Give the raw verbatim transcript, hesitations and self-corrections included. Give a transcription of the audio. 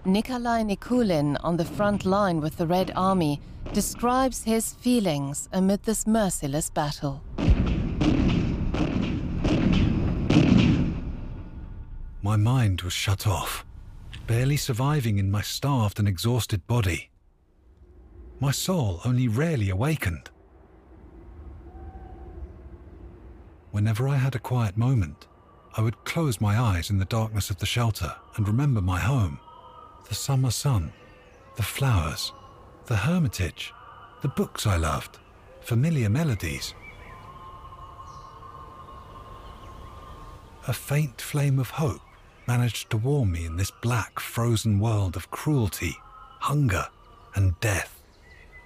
Nikolai Nikulin, on the front line with the Red Army, describes his feelings amid this merciless battle. My mind was shut off, barely surviving in my starved and exhausted body. My soul only rarely awakened. Whenever I had a quiet moment, I would close my eyes in the darkness of the shelter and remember my home, the summer sun, the flowers, the hermitage, the books I loved, familiar melodies. A faint flame of hope managed to warm me in this black, frozen world of cruelty, hunger, and death.